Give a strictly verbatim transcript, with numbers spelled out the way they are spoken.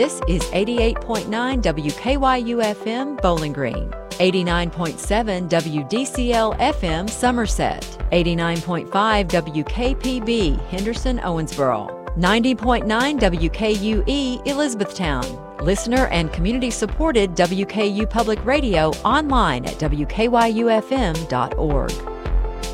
This is eighty-eight point nine W K Y U F M Bowling Green, eighty-nine point seven W D C L F M Somerset, eighty-nine point five W K P B Henderson Owensboro, ninety point nine W K U E Elizabethtown. Listener and community-supported W K U Public Radio online at W K Y U F M dot org.